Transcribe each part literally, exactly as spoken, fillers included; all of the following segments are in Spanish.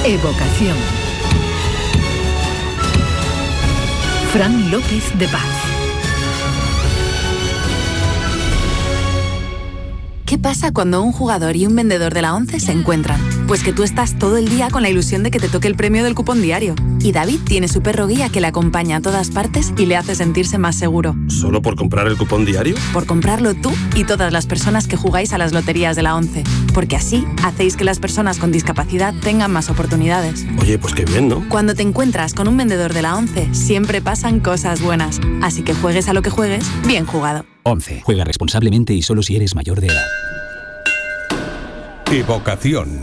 Evocación. Fran López de Paz. ¿Qué pasa cuando un jugador y un vendedor de la ONCE se encuentran? Pues que tú estás todo el día con la ilusión de que te toque el premio del cupón diario. Y David tiene su perro guía que le acompaña a todas partes y le hace sentirse más seguro. ¿Solo por comprar el cupón diario? Por comprarlo tú y todas las personas que jugáis a las loterías de la ONCE. Porque así hacéis que las personas con discapacidad tengan más oportunidades. Oye, pues qué bien, ¿no? Cuando te encuentras con un vendedor de la ONCE, siempre pasan cosas buenas. Así que juegues a lo que juegues, bien jugado. ONCE. Juega responsablemente y solo si eres mayor de edad. Evocación.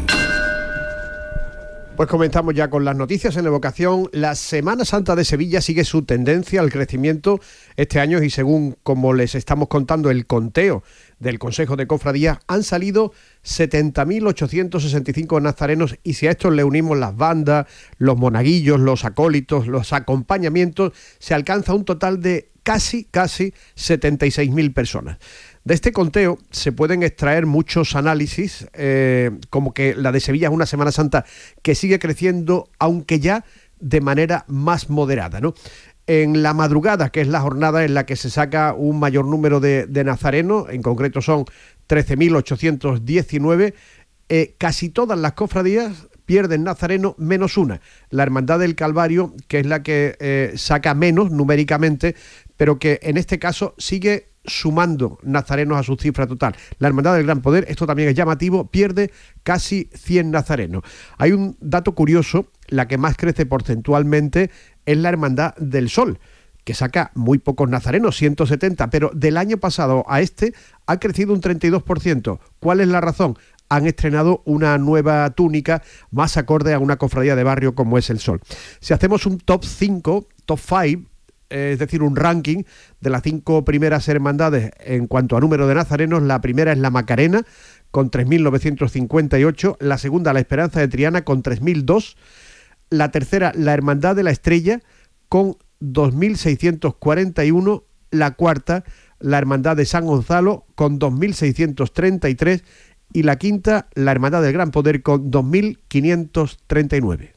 Pues comenzamos ya con las noticias en Evocación. La Semana Santa de Sevilla sigue su tendencia al crecimiento este año y según como les estamos contando el conteo del Consejo de Cofradías, han salido setenta mil ochocientos sesenta y cinco nazarenos y si a estos le unimos las bandas, los monaguillos, los acólitos, los acompañamientos, se alcanza un total de casi, casi setenta y seis mil personas. De este conteo se pueden extraer muchos análisis, eh, como que la de Sevilla es una Semana Santa que sigue creciendo, aunque ya de manera más moderada, ¿no? En la madrugada, que es la jornada en la que se saca un mayor número de, de nazarenos, en concreto son trece mil ochocientos diecinueve, eh, casi todas las cofradías pierden nazareno menos una, la Hermandad del Calvario, que es la que eh, saca menos numéricamente, pero que en este caso sigue sumando nazarenos a su cifra total. La Hermandad del Gran Poder, esto también es llamativo, pierde casi cien nazarenos. Hay un dato curioso, la que más crece porcentualmente es la Hermandad del Sol, que saca muy pocos nazarenos, ciento setenta, pero del año pasado a este ha crecido un treinta y dos por ciento. ¿Cuál es la razón? Han estrenado una nueva túnica más acorde a una cofradía de barrio como es el Sol. Si hacemos un top cinco, top cinco, es decir, un ranking de las cinco primeras hermandades en cuanto a número de nazarenos, la primera es la Macarena con tres mil novecientos cincuenta y ocho, la segunda la Esperanza de Triana con tres mil dos, la tercera la Hermandad de la Estrella con dos mil seiscientos cuarenta y uno, la cuarta la Hermandad de San Gonzalo con dos mil seiscientos treinta y tres y la quinta la Hermandad del Gran Poder con dos mil quinientos treinta y nueve.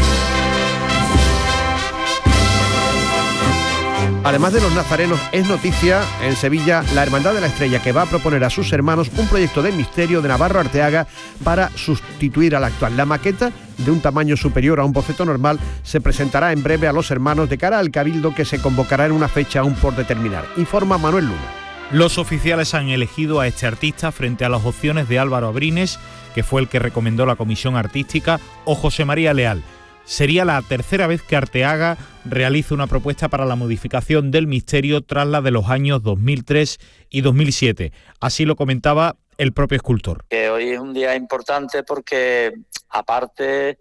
Además de los nazarenos, es noticia en Sevilla la Hermandad de la Estrella, que va a proponer a sus hermanos un proyecto de misterio de Navarro Arteaga para sustituir al actual. La maqueta, de un tamaño superior a un boceto normal, se presentará en breve a los hermanos de cara al cabildo que se convocará en una fecha aún por determinar. Informa Manuel Luna. Los oficiales han elegido a este artista frente a las opciones de Álvaro Abrines, que fue el que recomendó la comisión artística, o José María Leal. Sería la tercera vez que Arteaga realiza una propuesta para la modificación del misterio tras la de los años dos mil tres y dos mil siete. Así lo comentaba el propio escultor. Que hoy es un día importante porque, aparte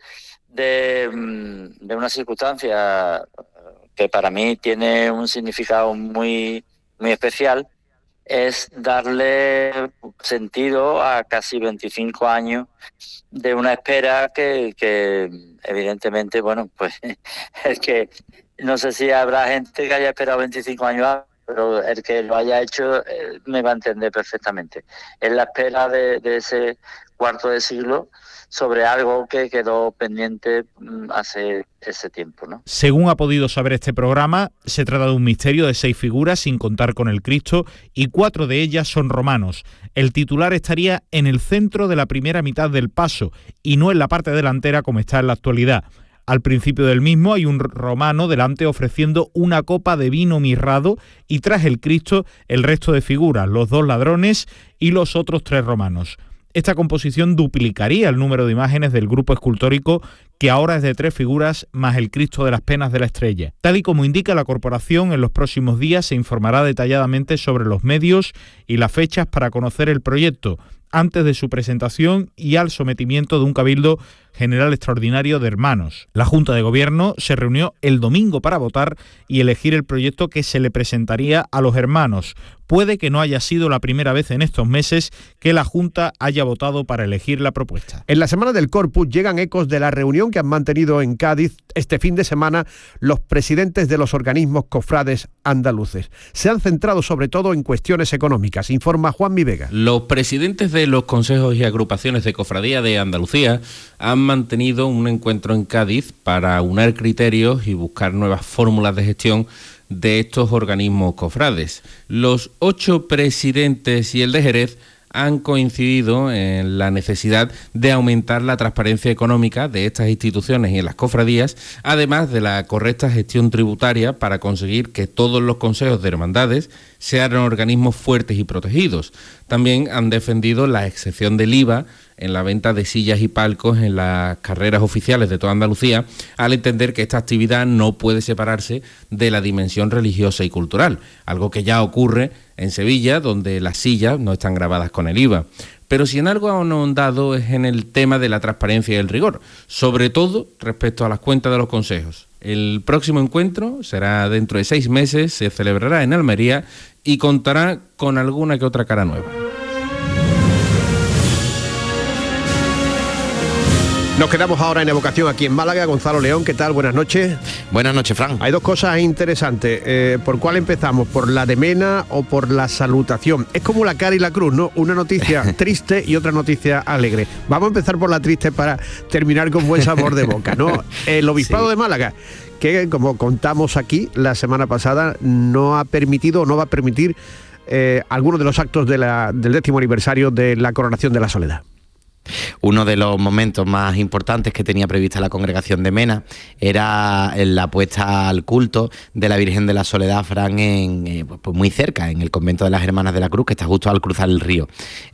de, de una circunstancia que para mí tiene un significado muy, muy especial, es darle sentido a casi veinticinco años de una espera que, que evidentemente, bueno, pues es que no sé si habrá gente que haya esperado veinticinco años, pero el que lo haya hecho eh, me va a entender perfectamente. Es la espera de, de ese cuarto de siglo sobre algo que quedó pendiente hace ese tiempo, ¿no? Según ha podido saber este programa, se trata de un misterio de seis figuras sin contar con el Cristo y cuatro de ellas son romanos. El titular estaría en el centro de la primera mitad del paso y no en la parte delantera como está en la actualidad. Al principio del mismo hay un romano delante ofreciendo una copa de vino mirrado y tras el Cristo el resto de figuras, los dos ladrones y los otros tres romanos. Esta composición duplicaría el número de imágenes del grupo escultórico, que ahora es de tres figuras más el Cristo de las Penas de la Estrella. Tal y como indica la corporación, en los próximos días se informará detalladamente sobre los medios y las fechas para conocer el proyecto, antes de su presentación y al sometimiento de un cabildo general extraordinario de hermanos. La Junta de Gobierno se reunió el domingo para votar y elegir el proyecto que se le presentaría a los hermanos. Puede que no haya sido la primera vez en estos meses que la Junta haya votado para elegir la propuesta. En la Semana del Corpus llegan ecos de la reunión que han mantenido en Cádiz este fin de semana los presidentes de los organismos cofrades andaluces. Se han centrado sobre todo en cuestiones económicas, informa Juanmi Vega. Los presidentes de los consejos y agrupaciones de cofradía de Andalucía han mantenido un encuentro en Cádiz para unar criterios y buscar nuevas fórmulas de gestión de estos organismos cofrades. Los ocho presidentes y el de Jerez han coincidido en la necesidad de aumentar la transparencia económica de estas instituciones y en las cofradías, además de la correcta gestión tributaria para conseguir que todos los consejos de hermandades sean organismos fuertes y protegidos. También han defendido la excepción del I V A en la venta de sillas y palcos en las carreras oficiales de toda Andalucía, al entender que esta actividad no puede separarse de la dimensión religiosa y cultural, algo que ya ocurre en Sevilla, donde las sillas no están grabadas con el I V A. Pero si en algo han ahondado es en el tema de la transparencia y el rigor, sobre todo respecto a las cuentas de los consejos. El próximo encuentro será dentro de seis meses, se celebrará en Almería y contará con alguna que otra cara nueva. Nos quedamos ahora en Evocación aquí en Málaga. Gonzalo León, ¿qué tal? Buenas noches. Buenas noches, Fran. Hay dos cosas interesantes. Eh, ¿Por cuál empezamos? ¿Por la de Mena o por la salutación? Es como la cara y la cruz, ¿no? Una noticia triste y otra noticia alegre. Vamos a empezar por la triste para terminar con buen sabor de boca, ¿no? El Obispado sí. de Málaga, que como contamos aquí la semana pasada, no ha permitido o no va a permitir eh, algunos de los actos de la, del décimo aniversario de la Coronación de la Soledad. Uno de los momentos más importantes que tenía prevista la Congregación de Mena era la puesta al culto de la Virgen de la Soledad, Fran, en, eh, pues muy cerca, en el convento de las Hermanas de la Cruz, que está justo al cruzar el río.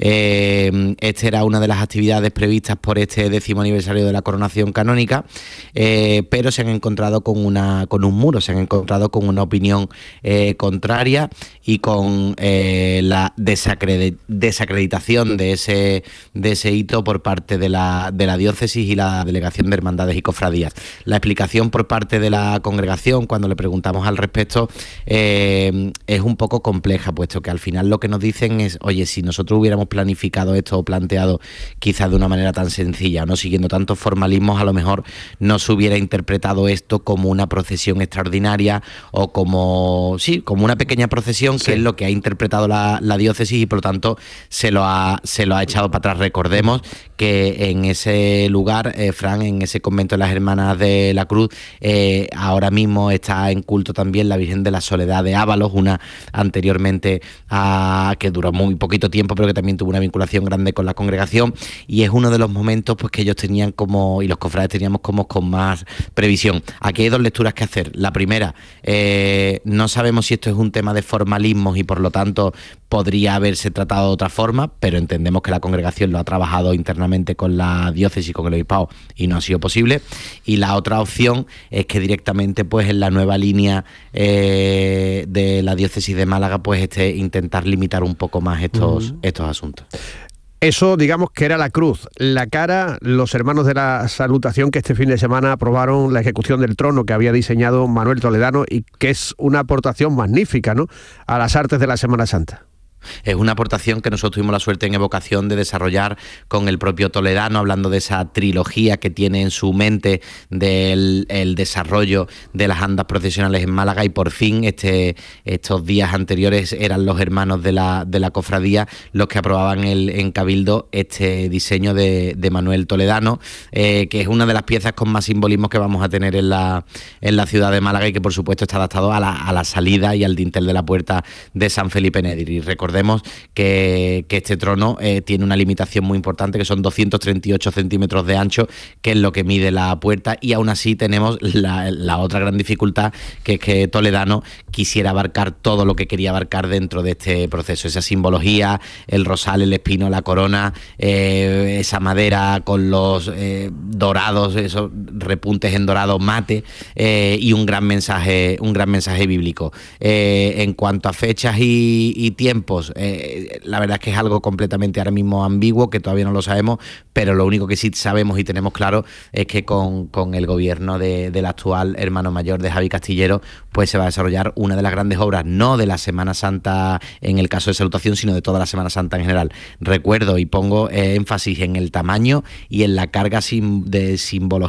Eh, esta era una de las actividades previstas por este décimo aniversario de la coronación canónica, eh, pero se han encontrado con, una, con un muro, se han encontrado con una opinión eh, contraria y con eh, la desacredit- desacreditación de ese, de ese hito por parte de la, de la diócesis y la Delegación de Hermandades y Cofradías. La explicación por parte de la congregación, cuando le preguntamos al respecto, eh, es un poco compleja, puesto que al final lo que nos dicen es, oye, si nosotros hubiéramos planificado esto o planteado quizás de una manera tan sencilla, no siguiendo tantos formalismos, a lo mejor no se hubiera interpretado esto como una procesión extraordinaria o como, sí, como una pequeña procesión, sí, que es lo que ha interpretado la, la diócesis y por lo tanto se lo ha, se lo ha echado para atrás. Recordemos que en ese lugar, eh, Fran, en ese convento de las Hermanas de la Cruz, eh, ahora mismo está en culto también la Virgen de la Soledad de Ábalos, una anteriormente a, que duró muy poquito tiempo, pero que también tuvo una vinculación grande con la congregación, y es uno de los momentos pues que ellos tenían como, y los cofrades teníamos como con más previsión. Aquí hay dos lecturas que hacer. La primera, eh, no sabemos si esto es un tema de formalismos y por lo tanto podría haberse tratado de otra forma, pero entendemos que la congregación lo ha trabajado internamente con la diócesis, con el obispado, y no ha sido posible. Y la otra opción es que directamente pues en la nueva línea eh, de la diócesis de Málaga pues este, intentar limitar un poco más estos, uh-huh. estos asuntos. Eso, digamos que era la cruz. La cara, los hermanos de la salutación, que este fin de semana aprobaron la ejecución del trono que había diseñado Manuel Toledano y que es una aportación magnífica, ¿no?, a las artes de la Semana Santa. Es una aportación que nosotros tuvimos la suerte en Evocación de desarrollar con el propio Toledano, hablando de esa trilogía que tiene en su mente del el desarrollo de las andas procesionales en Málaga, y por fin este, estos días anteriores eran los hermanos de la, de la cofradía los que aprobaban el, en Cabildo este diseño de, de Manuel Toledano, eh, que es una de las piezas con más simbolismo que vamos a tener en la, en la ciudad de Málaga y que por supuesto está adaptado a la, a la salida y al dintel de la puerta de San Felipe Neri. Y recordemos que, que este trono eh, tiene una limitación muy importante, que son doscientos treinta y ocho centímetros de ancho, que es lo que mide la puerta, y aún así tenemos la, la otra gran dificultad, que es que Toledano quisiera abarcar todo lo que quería abarcar dentro de este proceso, esa simbología, el rosal, el espino, la corona, eh, esa madera con los eh, dorados, esos repuntes en dorado mate, eh, y un gran mensaje, un gran mensaje bíblico. Eh, en cuanto a fechas y, y tiempos, Eh, la verdad es que es algo completamente ahora mismo ambiguo, que todavía no lo sabemos, pero lo único que sí sabemos y tenemos claro es que con, con el gobierno de, del actual hermano mayor de Javi Castillero, pues se va a desarrollar una de las grandes obras, no de la Semana Santa en el caso de salutación, sino de toda la Semana Santa en general. Recuerdo y pongo eh, énfasis en el tamaño y en la carga sim, de simbología que va a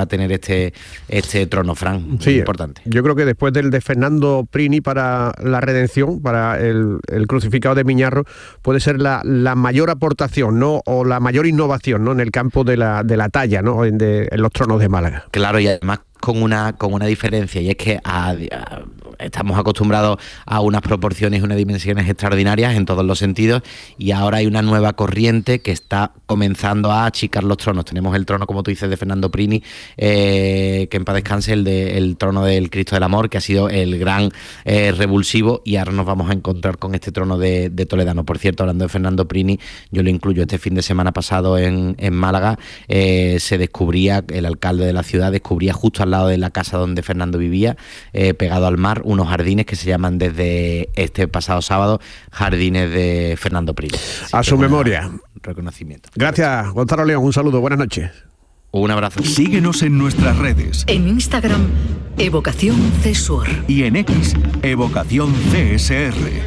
tener este, este trono, Fran, sí, importante. Yo creo que después del de Fernando Prini para la redención, para el, el crucificado de Miñarro, puede ser la, la mayor aportación, ¿no? O la mayor innovación, ¿no? En el campo de la, de la talla, ¿no? En, de, en los tronos de Málaga. Claro, y además con una con una diferencia, y es que a, a, estamos acostumbrados a unas proporciones y unas dimensiones extraordinarias en todos los sentidos, y ahora hay una nueva corriente que está comenzando a achicar los tronos. Tenemos el trono, como tú dices, de Fernando Prini, eh, que en paz descanse, el, de, el trono del Cristo del Amor, que ha sido el gran eh, revulsivo, y ahora nos vamos a encontrar con este trono de, de Toledano. Por cierto, hablando de Fernando Prini, yo lo incluyo, este fin de semana pasado en, en Málaga, eh, se descubría, el alcalde de la ciudad descubría justo al lado de la casa donde Fernando vivía, eh, pegado al mar, unos jardines que se llaman desde este pasado sábado Jardines de Fernando Prini. Así a su memoria. Reconocimiento. Gracias, Gonzalo León. Un saludo, buenas noches. Un abrazo. Síguenos en nuestras redes. En Instagram, Evocación Cesur. Y en X, Evocación C S R.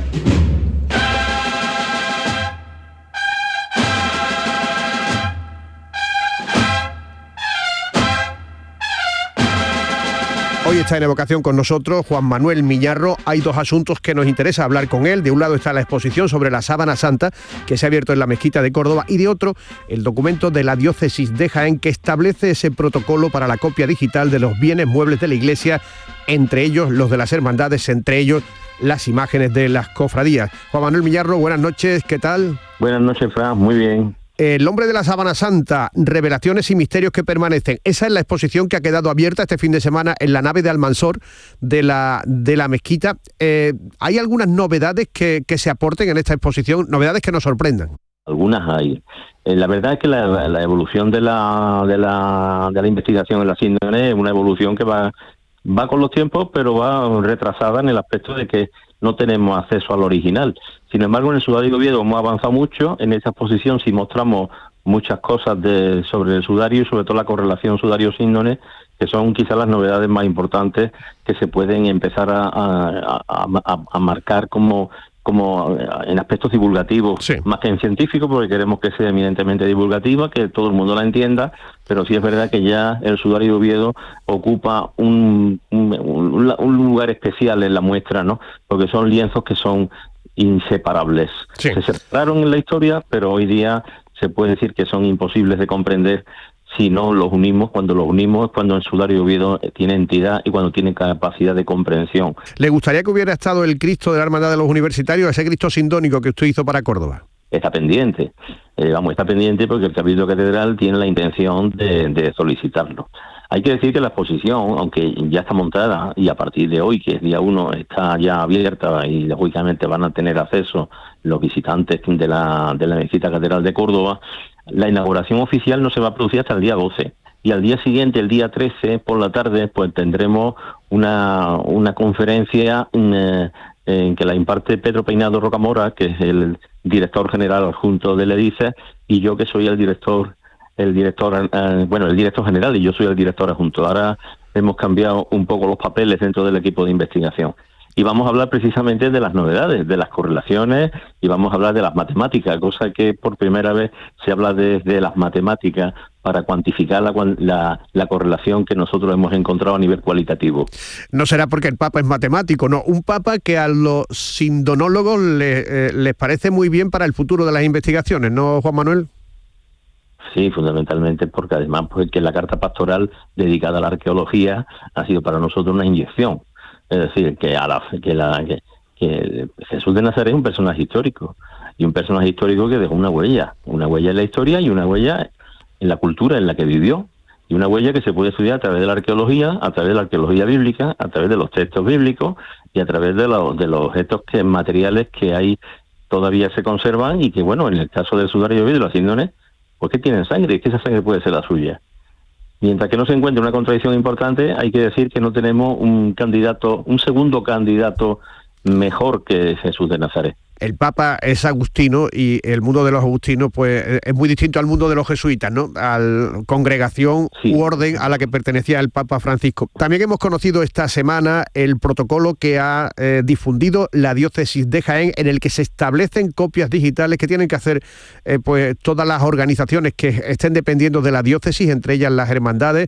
Hoy está en Evocación con nosotros Juan Manuel Miñarro. Hay dos asuntos que nos interesa hablar con él. De un lado está la exposición sobre la Sábana Santa, que se ha abierto en la Mezquita de Córdoba, y de otro, el documento de la Diócesis de Jaén, que establece ese protocolo para la copia digital de los bienes muebles de la Iglesia, entre ellos los de las hermandades, entre ellos las imágenes de las cofradías. Juan Manuel Miñarro, buenas noches, ¿qué tal? Buenas noches, Fran, muy bien. El hombre de la Sábana Santa, revelaciones y misterios que permanecen. Esa es la exposición que ha quedado abierta este fin de semana en la nave de Almansor de la, de la mezquita. Eh, ¿Hay algunas novedades que, que se aporten en esta exposición? Novedades que nos sorprendan. Algunas hay. Eh, la verdad es que la, la evolución de la, de, la, de la investigación en la síndrome es una evolución que va, va con los tiempos, pero va retrasada en el aspecto de que no tenemos acceso al original. Sin embargo, en el Sudario de Oviedo hemos avanzado mucho. En esta exposición sí mostramos muchas cosas de, sobre el sudario y sobre todo la correlación sudario-síndone, que son quizás las novedades más importantes que se pueden empezar a, a, a, a, a marcar como, como en aspectos divulgativos, sí, más que en científicos, porque queremos que sea eminentemente divulgativa, que todo el mundo la entienda, pero sí es verdad que ya el Sudario de Oviedo ocupa un, un, un, un lugar especial en la muestra, ¿no? Porque son lienzos que son inseparables. Sí. Se separaron en la historia, pero hoy día se puede decir que son imposibles de comprender si no los unimos. Cuando los unimos es cuando el Sudario de Oviedo tiene entidad y cuando tiene capacidad de comprensión. ¿Le gustaría que hubiera estado el Cristo de la Hermandad de los Universitarios, ese Cristo sindónico que usted hizo para Córdoba? Está pendiente, eh, vamos, está pendiente porque el Cabildo Catedral tiene la intención de, de solicitarlo. Hay que decir que la exposición, aunque ya está montada y a partir de hoy, que es día uno, está ya abierta y lógicamente van a tener acceso los visitantes de la, de la Mezquita Catedral de Córdoba, la inauguración oficial no se va a producir hasta el día doce. Y al día siguiente, el día trece, por la tarde, pues tendremos una, una conferencia en, en que la imparte Pedro Peinado Rocamora, que es el director general adjunto del EDICE, y yo que soy el director el director, eh, bueno, el director general y yo soy el director adjunto. Ahora hemos cambiado un poco los papeles dentro del equipo de investigación. Y vamos a hablar precisamente de las novedades, de las correlaciones, y vamos a hablar de las matemáticas, cosa que por primera vez se habla de, de las matemáticas para cuantificar la, la, la correlación que nosotros hemos encontrado a nivel cualitativo. No será porque el Papa es matemático, no. Un Papa que a los sindonólogos le, eh, les parece muy bien para el futuro de las investigaciones, ¿no, Juan Manuel? Sí, fundamentalmente porque además pues que la carta pastoral dedicada a la arqueología ha sido para nosotros una inyección. Es decir, que, a la, que, la, que, que Jesús de Nazaret es un personaje histórico, y un personaje histórico que dejó una huella, una huella en la historia y una huella en la cultura en la que vivió, y una huella que se puede estudiar a través de la arqueología, a través de la arqueología bíblica, a través de los textos bíblicos y a través de, los de los objetos que, materiales que hay todavía se conservan y que, bueno, en el caso del Sudario de Oviedo y los Síndones, pues que tienen sangre, y que esa sangre puede ser la suya. Mientras que no se encuentre una contradicción importante, hay que decir que no tenemos un candidato, un segundo candidato mejor que Jesús de Nazaret. El Papa es agustino y el mundo de los agustinos pues es muy distinto al mundo de los jesuitas, ¿no? A la congregación sí. u orden a la que pertenecía el Papa Francisco. También hemos conocido esta semana el protocolo que ha eh, difundido la Diócesis de Jaén, en el que se establecen copias digitales que tienen que hacer eh, pues todas las organizaciones que estén dependiendo de la diócesis, entre ellas las hermandades,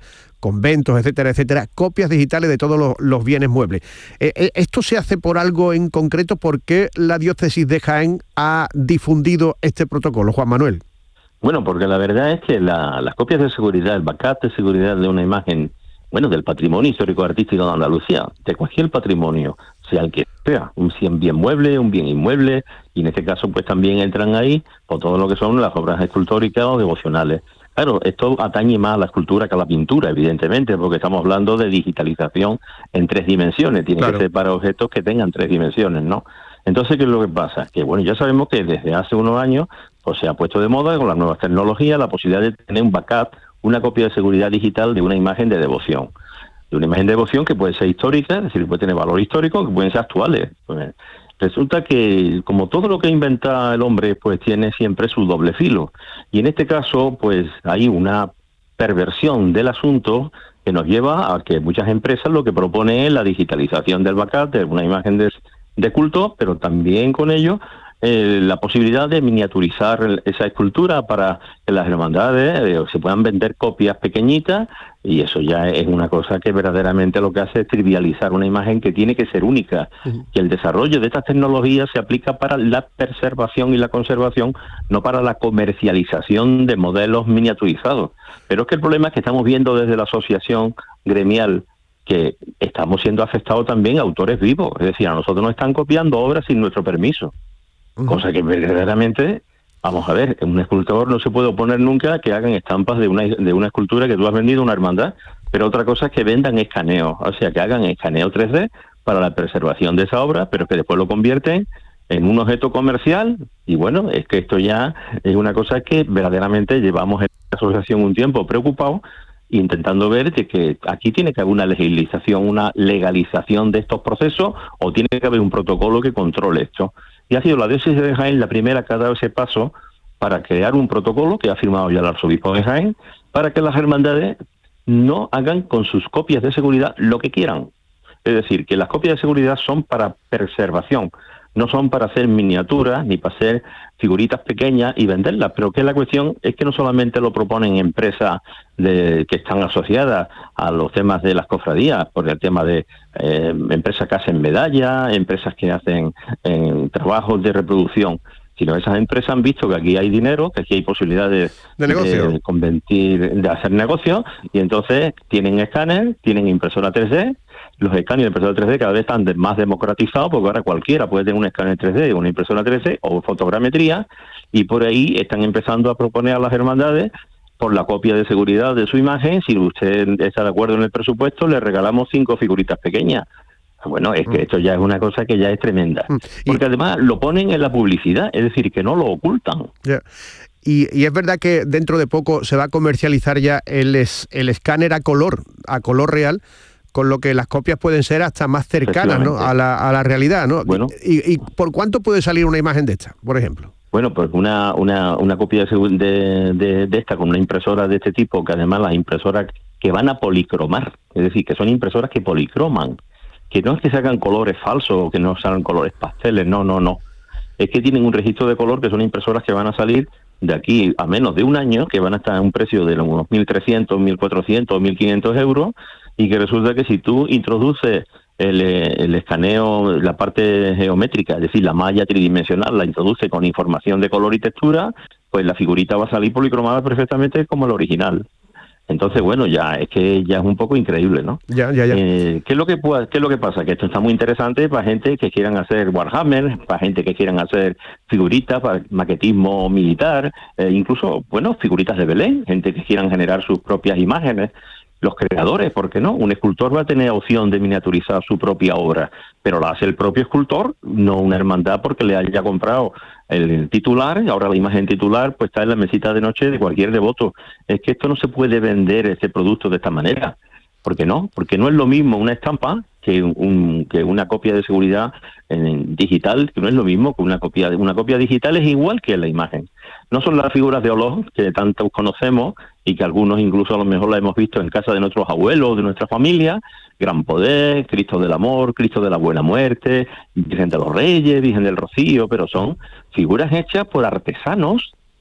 conventos, etcétera, etcétera, copias digitales de todos los, los bienes muebles. Eh, eh, ¿Esto se hace por algo en concreto? ¿Por qué la diócesis de Jaén ha difundido este protocolo, Juan Manuel? Bueno, porque la verdad es que la, las copias de seguridad, el backup de seguridad de una imagen, bueno, del patrimonio histórico-artístico de Andalucía, de cualquier patrimonio, sea el que sea, un bien mueble, un bien inmueble, y en este caso pues también entran ahí por todo lo que son las obras escultóricas o devocionales. Claro, esto atañe más a la escultura que a la pintura, evidentemente, porque estamos hablando de digitalización en tres dimensiones, tiene claro. que ser para objetos que tengan tres dimensiones, ¿no? Entonces, ¿qué es lo que pasa? Que bueno, ya sabemos que desde hace unos años pues se ha puesto de moda con las nuevas tecnologías la posibilidad de tener un backup, una copia de seguridad digital de una imagen de devoción. De una imagen de devoción que puede ser histórica, es decir, puede tener valor histórico, que pueden ser actuales. Pues, resulta que, como todo lo que inventa el hombre, pues tiene siempre su doble filo. Y en este caso, pues hay una perversión del asunto que nos lleva a que muchas empresas lo que proponen es la digitalización del backup de una imagen de, de culto, pero también con ello Eh, la posibilidad de miniaturizar esa escultura para que las hermandades eh, se puedan vender copias pequeñitas, y eso ya es una cosa que verdaderamente lo que hace es trivializar una imagen que tiene que ser única. Uh-huh. Y el desarrollo de estas tecnologías se aplica para la preservación y la conservación, no para la comercialización de modelos miniaturizados. Pero es que el problema es que estamos viendo desde la asociación gremial que estamos siendo afectados también a autores vivos, es decir, a nosotros nos están copiando obras sin nuestro permiso. Cosa que verdaderamente, vamos a ver, un escultor no se puede oponer nunca a que hagan estampas de una de una escultura que tú has vendido a una hermandad, pero otra cosa es que vendan escaneos, o sea, que hagan escaneo tres D para la preservación de esa obra, pero que después lo convierten en un objeto comercial, y bueno, es que esto ya es una cosa que verdaderamente llevamos en la asociación un tiempo preocupados, intentando ver de que aquí tiene que haber una legislación, una legalización de estos procesos, o tiene que haber un protocolo que controle esto. Y ha sido la diócesis de Jaén la primera que ha dado ese paso para crear un protocolo que ha firmado ya el arzobispo de Jaén, para que las hermandades no hagan con sus copias de seguridad lo que quieran. Es decir, que las copias de seguridad son para preservación, no son para hacer miniaturas ni para hacer figuritas pequeñas y venderlas, pero que la cuestión es que no solamente lo proponen empresas de, que están asociadas a los temas de las cofradías, por el tema de eh, empresas que hacen medallas, empresas que hacen eh, trabajos de reproducción, sino esas empresas han visto que aquí hay dinero, que aquí hay posibilidades de, de, de convertir, de hacer negocio, y entonces tienen escáner, tienen impresora tres D. Los escáneres de impresora tres D cada vez están de, más democratizados, porque ahora cualquiera puede tener un escáner tres D, una impresora tres D o fotogrametría, y por ahí están empezando a proponer a las hermandades, por la copia de seguridad de su imagen, si usted está de acuerdo en el presupuesto, le regalamos cinco figuritas pequeñas. Bueno, es que esto ya es una cosa que ya es tremenda. Porque además lo ponen en la publicidad, es decir, que no lo ocultan. Yeah. Y, y es verdad que dentro de poco se va a comercializar ya el, es, el escáner a color, a color real, con lo que las copias pueden ser hasta más cercanas, ¿no?, a la, a la realidad, ¿no? Bueno. ¿Y, y por cuánto puede salir una imagen de esta, por ejemplo? Bueno, pues una, una, una copia de, de, de, de esta con una impresora de este tipo, que además las impresoras que van a policromar, es decir, que son impresoras que policroman, que no es que sacan colores falsos o que no salgan colores pasteles, no, no, no. Es que tienen un registro de color, que son impresoras que van a salir de aquí a menos de un año, que van a estar a un precio de unos mil trescientos, mil cuatrocientos, mil quinientos euros, y que resulta que si tú introduces el, el escaneo, la parte geométrica, es decir, la malla tridimensional, la introduce con información de color y textura, pues la figurita va a salir policromada perfectamente como el original. Entonces, bueno, ya es que ya es un poco increíble, ¿no? Ya, ya, ya. Eh, ¿qué es lo que puede, qué es lo que pasa? Que esto está muy interesante para gente que quieran hacer Warhammer, para gente que quieran hacer figuritas, para maquetismo militar, eh, incluso, bueno, figuritas de Belén, gente que quieran generar sus propias imágenes. Los creadores, ¿por qué no? Un escultor va a tener opción de miniaturizar su propia obra, pero la hace el propio escultor, no una hermandad porque le haya comprado el titular, y ahora la imagen titular pues está en la mesita de noche de cualquier devoto. Es que esto no se puede vender, este producto, de esta manera. ¿Por qué no? Porque no es lo mismo una estampa que un, que una copia de seguridad en digital, que no es lo mismo que una copia. Una copia digital es igual que la imagen. No son las figuras de olor que tantos conocemos y que algunos incluso a lo mejor la hemos visto en casa de nuestros abuelos, de nuestra familia, Gran Poder, Cristo del Amor, Cristo de la Buena Muerte, Virgen de los Reyes, Virgen del Rocío, pero son figuras hechas por artesanos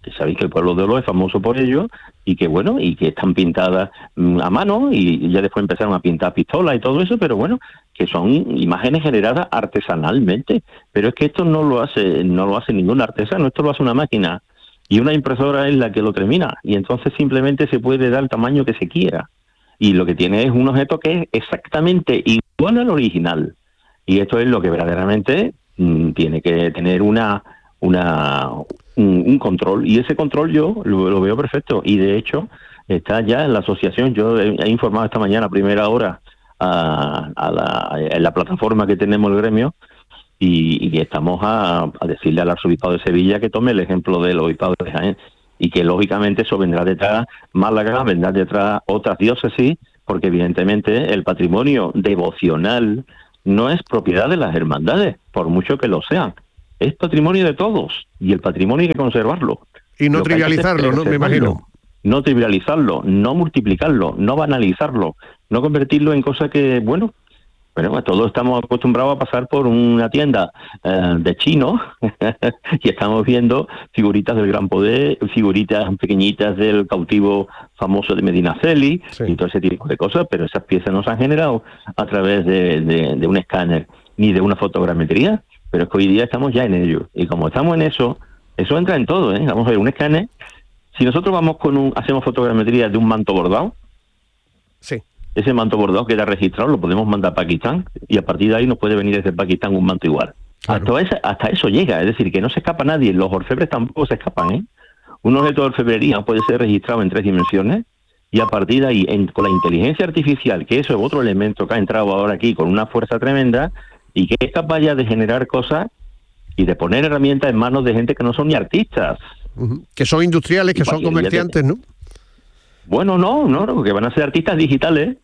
que sabéis que el pueblo de Olo es famoso por ello, y que bueno, y que están pintadas mm, a mano, y ya después empezaron a pintar pistolas y todo eso, pero bueno, que son imágenes generadas artesanalmente. Pero es que esto no lo hace, no lo hace ningún artesano, esto lo hace una máquina, y una impresora es la que lo termina, y entonces simplemente se puede dar el tamaño que se quiera. Y lo que tiene es un objeto que es exactamente igual al original. Y esto es lo que verdaderamente mm, tiene que tener una una un, un control, y ese control yo lo, lo veo perfecto, y de hecho está ya en la asociación. Yo he, he informado esta mañana a primera hora a, a, la, a la plataforma que tenemos el gremio, y, y estamos a, a decirle al arzobispado de Sevilla que tome el ejemplo del obispado de Jaén, y que lógicamente eso vendrá detrás Málaga, vendrá detrás otras diócesis, porque evidentemente el patrimonio devocional no es propiedad de las hermandades, por mucho que lo sean. Es patrimonio de todos, y el patrimonio hay que conservarlo. Y no trivializarlo, ¿no? Me imagino. No trivializarlo, no multiplicarlo, no banalizarlo, no convertirlo en cosas que, bueno, bueno, todos estamos acostumbrados a pasar por una tienda eh, de chino y estamos viendo figuritas del Gran Poder, figuritas pequeñitas del cautivo famoso de Medinaceli, sí, y todo ese tipo de cosas, pero esas piezas no se han generado a través de, de, de un escáner ni de una fotogrametría. Pero es que hoy día estamos ya en ello, y como estamos en eso, eso entra en todo, ¿eh? Vamos a ver, un escáner, si nosotros vamos con un, hacemos fotogrametría de un manto bordado, sí, ese manto bordado queda registrado, lo podemos mandar a Pakistán, y a partir de ahí nos puede venir desde Pakistán un manto igual. Claro. Hasta, esa, hasta eso llega, es decir, que no se escapa nadie, los orfebres tampoco se escapan, ¿eh? Un objeto de orfebrería puede ser registrado en tres dimensiones, y a partir de ahí, en, con la inteligencia artificial, que eso es otro elemento que ha entrado ahora aquí con una fuerza tremenda, y que es capaz ya de generar cosas y de poner herramientas en manos de gente que no son ni artistas. Uh-huh. Que son industriales, que son comerciantes, ¿no? Bueno, no, no, que van a ser artistas digitales,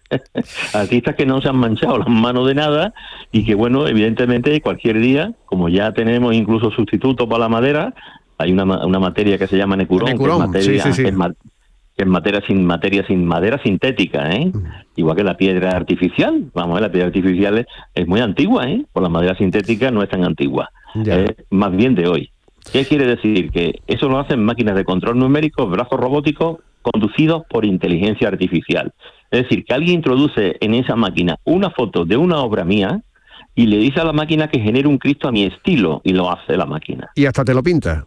artistas que no se han manchado las manos de nada, y que, bueno, evidentemente cualquier día, como ya tenemos incluso sustitutos para la madera, hay una, una materia que se llama necurón, necurón, que es materia, sí, sí, sí. Que es ma- que es materia sin materia sin madera sintética, ¿eh? Uh-huh. Igual que la piedra artificial. Vamos a ver, la piedra artificial es, es muy antigua, ¿eh? Por la madera sintética no es tan antigua, yeah. Es más bien de hoy. ¿Qué quiere decir? Que eso lo hacen máquinas de control numérico, brazos robóticos conducidos por inteligencia artificial. Es decir, que alguien introduce en esa máquina una foto de una obra mía y le dice a la máquina que genere un Cristo a mi estilo, y lo hace la máquina. Y hasta te lo pinta.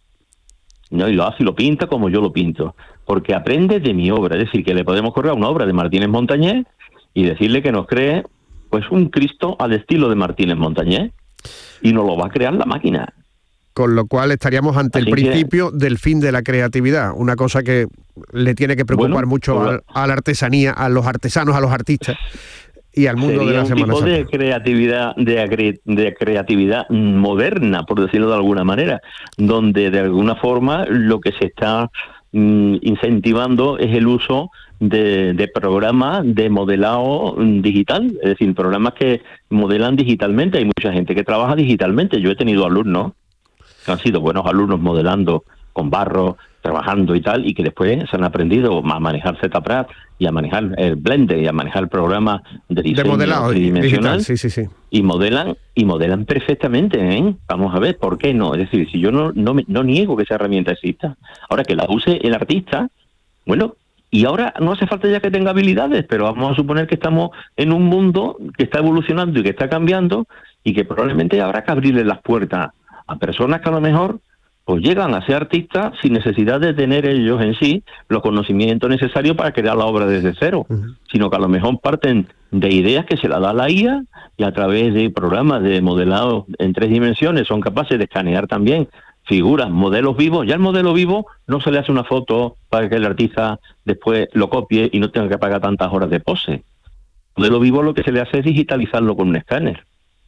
No, y lo hace y lo pinta como yo lo pinto, porque aprende de mi obra. Es decir, que le podemos correr a una obra de Martínez Montañés y decirle que nos cree pues un Cristo al estilo de Martínez Montañés, y nos lo va a crear la máquina. Con lo cual estaríamos ante Así el principio que, del fin de la creatividad, una cosa que le tiene que preocupar bueno, mucho a, a la artesanía, a los artesanos, a los artistas y al mundo de la Semana Santa. Sería un tipo de creatividad, de, de creatividad moderna, por decirlo de alguna manera, donde de alguna forma lo que se está mm, incentivando es el uso de, de programas de modelado digital, es decir, programas que modelan digitalmente. Hay mucha gente que trabaja digitalmente. Yo he tenido alumnos que han sido buenos alumnos modelando con barro, trabajando y tal, y que después se han aprendido a manejar ZPrad y a manejar el Blender y a manejar el programa de diseño de modelado tridimensional, digital, sí, sí, sí. y modelan y modelan perfectamente, ¿eh? Vamos a ver, ¿por qué no? Es decir, si yo no no, me, no niego que esa herramienta exista, ahora que la use el artista, bueno, y ahora no hace falta ya que tenga habilidades, pero vamos a suponer que estamos en un mundo que está evolucionando y que está cambiando, y que probablemente habrá que abrirle las puertas a personas que a lo mejor pues llegan a ser artistas sin necesidad de tener ellos en sí los conocimientos necesarios para crear la obra desde cero, uh-huh. sino que a lo mejor parten de ideas que se las da la I A, y a través de programas de modelado en tres dimensiones son capaces de escanear también figuras, modelos vivos. Ya el modelo vivo no se le hace una foto para que el artista después lo copie y no tenga que pagar tantas horas de pose. El modelo vivo lo que se le hace es digitalizarlo con un escáner,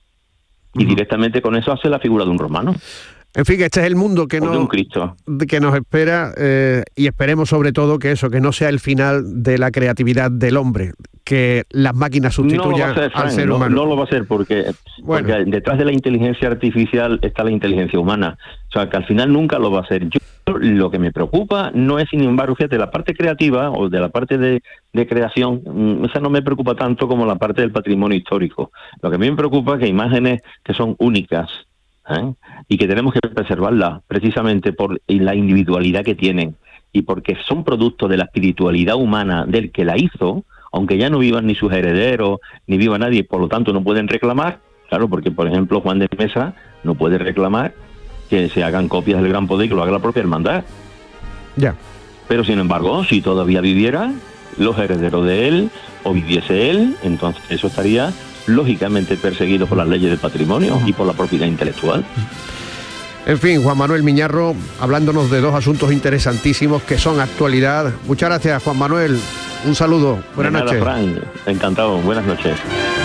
y uh-huh. directamente con eso hace la figura de un romano. En fin, que este es el mundo que, no, que nos espera, eh, y esperemos sobre todo que eso, que no sea el final de la creatividad del hombre, que las máquinas sustituyan no al ser humano. No, no lo va a hacer porque, bueno. porque detrás de la inteligencia artificial está la inteligencia humana. O sea, que al final nunca lo va a hacer. Yo lo que me preocupa no es, sin embargo, fíjate, la parte creativa o de la parte de, de creación, esa no me preocupa tanto como la parte del patrimonio histórico. Lo que a mí me preocupa es que imágenes que son únicas, ¿eh? Y que tenemos que preservarla precisamente por la individualidad que tienen y porque son producto de la espiritualidad humana del que la hizo, aunque ya no vivan ni sus herederos, ni viva nadie, por lo tanto no pueden reclamar, claro, porque por ejemplo Juan de Mesa no puede reclamar que se hagan copias del Gran Poder y que lo haga la propia hermandad. Ya. Pero sin embargo, si todavía viviera los herederos de él o viviese él, entonces eso estaría lógicamente perseguido por las leyes del patrimonio y por la propiedad intelectual. En fin, Juan Manuel Miñarro, hablándonos de dos asuntos interesantísimos que son actualidad. Muchas gracias, Juan Manuel. Un saludo. Buenas De nada, noches. Fran. Encantado. Buenas noches.